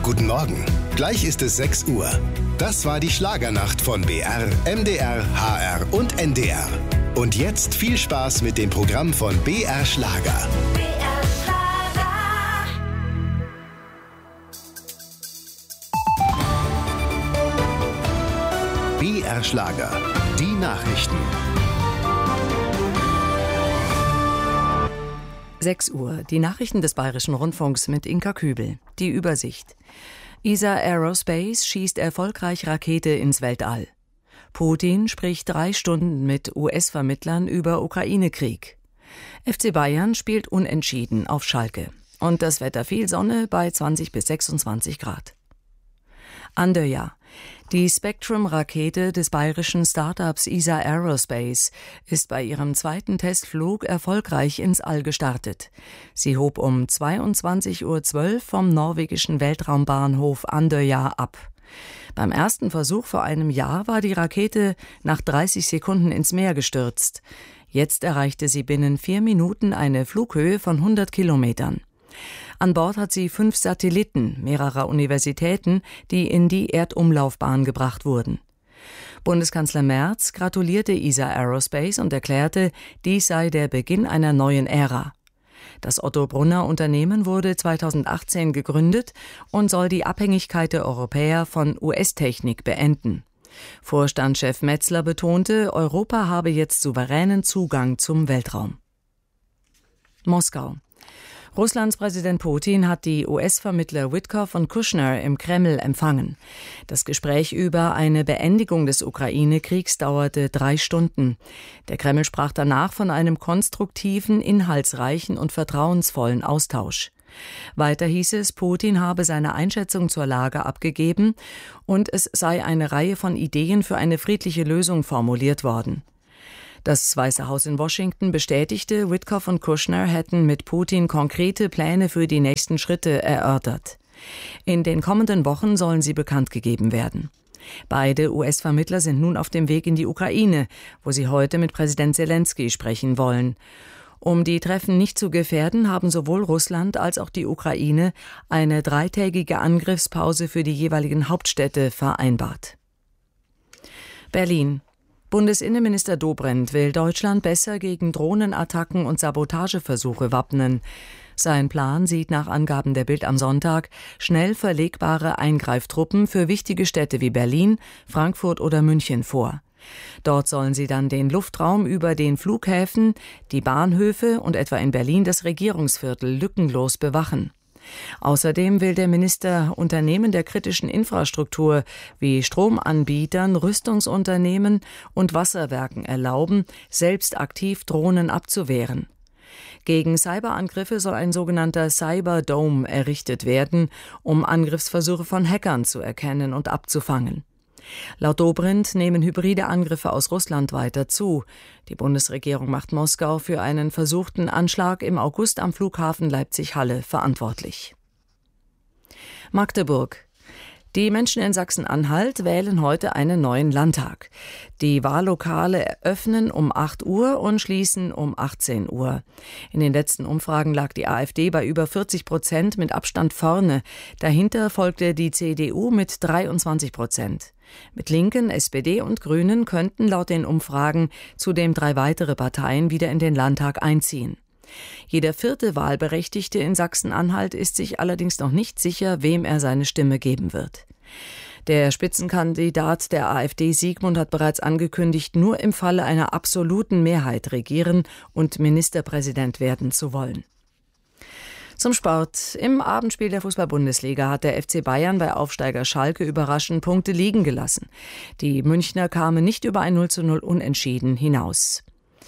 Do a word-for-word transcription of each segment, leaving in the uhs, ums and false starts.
Guten Morgen. Gleich ist es sechs Uhr. Das war die Schlagernacht von B R, M D R, H R und N D R. Und jetzt viel Spaß mit dem Programm von B R Schlager. B R Schlager. B R Schlager. Die Nachrichten. sechs Uhr. Die Nachrichten des Bayerischen Rundfunks mit Inka Kübel. Die Übersicht. E S A Aerospace schießt erfolgreich Rakete ins Weltall. Putin spricht drei Stunden mit U S-Vermittlern über Ukraine-Krieg. F C Bayern spielt unentschieden auf Schalke. Und das Wetter: viel Sonne bei zwanzig bis sechsundzwanzig Grad. Andøya. Die Spectrum-Rakete des bayerischen Startups E S A Aerospace ist bei ihrem zweiten Testflug erfolgreich ins All gestartet. Sie hob um zweiundzwanzig Uhr zwölf vom norwegischen Weltraumbahnhof Andøya ab. Beim ersten Versuch vor einem Jahr war die Rakete nach dreißig Sekunden ins Meer gestürzt. Jetzt erreichte sie binnen vier Minuten eine Flughöhe von hundert Kilometern. An Bord hat sie fünf Satelliten mehrerer Universitäten, die in die Erdumlaufbahn gebracht wurden. Bundeskanzler Merz gratulierte E S A Aerospace und erklärte, dies sei der Beginn einer neuen Ära. Das Otto-Brunner-Unternehmen wurde zweitausendachtzehn gegründet und soll die Abhängigkeit der Europäer von U S-Technik beenden. Vorstandschef Metzler betonte, Europa habe jetzt souveränen Zugang zum Weltraum. Moskau. Russlands Präsident Putin hat die U S-Vermittler Witkoff und Kushner im Kreml empfangen. Das Gespräch über eine Beendigung des Ukraine-Kriegs dauerte drei Stunden. Der Kreml sprach danach von einem konstruktiven, inhaltsreichen und vertrauensvollen Austausch. Weiter hieß es, Putin habe seine Einschätzung zur Lage abgegeben und es sei eine Reihe von Ideen für eine friedliche Lösung formuliert worden. Das Weiße Haus in Washington bestätigte, Witkoff und Kushner hätten mit Putin konkrete Pläne für die nächsten Schritte erörtert. In den kommenden Wochen sollen sie bekannt gegeben werden. Beide U S-Vermittler sind nun auf dem Weg in die Ukraine, wo sie heute mit Präsident Selenskyj sprechen wollen. Um die Treffen nicht zu gefährden, haben sowohl Russland als auch die Ukraine eine dreitägige Angriffspause für die jeweiligen Hauptstädte vereinbart. Berlin. Bundesinnenminister Dobrindt will Deutschland besser gegen Drohnenattacken und Sabotageversuche wappnen. Sein Plan sieht nach Angaben der Bild am Sonntag schnell verlegbare Eingreiftruppen für wichtige Städte wie Berlin, Frankfurt oder München vor. Dort sollen sie dann den Luftraum über den Flughäfen, die Bahnhöfe und etwa in Berlin das Regierungsviertel lückenlos bewachen. Außerdem will der Minister Unternehmen der kritischen Infrastruktur wie Stromanbietern, Rüstungsunternehmen und Wasserwerken erlauben, selbst aktiv Drohnen abzuwehren. Gegen Cyberangriffe soll ein sogenannter Cyberdome errichtet werden, um Angriffsversuche von Hackern zu erkennen und abzufangen. Laut Dobrindt nehmen hybride Angriffe aus Russland weiter zu. Die Bundesregierung macht Moskau für einen versuchten Anschlag im August am Flughafen Leipzig-Halle verantwortlich. Magdeburg. Die Menschen in Sachsen-Anhalt wählen heute einen neuen Landtag. Die Wahllokale öffnen um acht Uhr und schließen um achtzehn Uhr. In den letzten Umfragen lag die AfD bei über vierzig Prozent mit Abstand vorne. Dahinter folgte die C D U mit dreiundzwanzig Prozent. Mit Linken, S P D und Grünen könnten laut den Umfragen zudem drei weitere Parteien wieder in den Landtag einziehen. Jeder vierte Wahlberechtigte in Sachsen-Anhalt ist sich allerdings noch nicht sicher, wem er seine Stimme geben wird. Der Spitzenkandidat der AfD, Siegmund, hat bereits angekündigt, nur im Falle einer absoluten Mehrheit regieren und Ministerpräsident werden zu wollen. Zum Sport. Im Abendspiel der Fußball-Bundesliga hat der F C Bayern bei Aufsteiger Schalke überraschend Punkte liegen gelassen. Die Münchner kamen nicht über ein null zu null Unentschieden hinaus.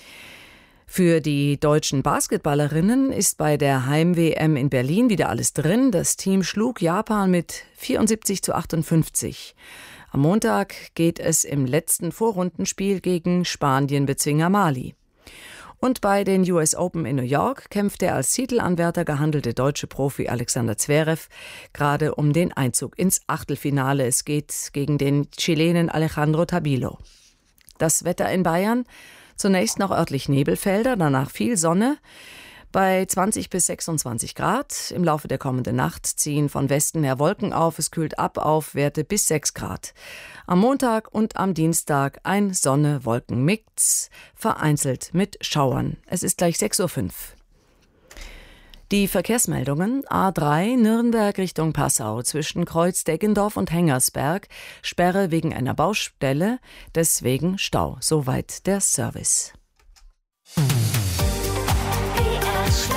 Für die deutschen Basketballerinnen ist bei der Heim-W M in Berlin wieder alles drin. Das Team schlug Japan mit vierundsiebzig zu achtundfünfzig. Am Montag geht es im letzten Vorrundenspiel gegen Spanien-Bezwinger Mali. Und bei den U S Open in New York kämpft der als Titelanwärter gehandelte deutsche Profi Alexander Zverev gerade um den Einzug ins Achtelfinale. Es geht gegen den Chilenen Alejandro Tabilo. Das Wetter in Bayern: zunächst noch örtlich Nebelfelder, danach viel Sonne. Bei zwanzig bis sechsundzwanzig Grad. Im Laufe der kommenden Nacht ziehen von Westen her Wolken auf. Es kühlt ab auf Werte bis sechs Grad. Am Montag und am Dienstag ein Sonne-Wolken-Mix, vereinzelt mit Schauern. Es ist gleich sechs Uhr fünf. Die Verkehrsmeldungen: A drei Nürnberg Richtung Passau zwischen Kreuz Deggendorf und Hengersberg. Sperre wegen einer Baustelle, deswegen Stau. Soweit der Service.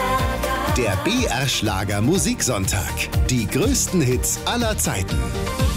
Der B R Schlager Musiksonntag. Die größten Hits aller Zeiten.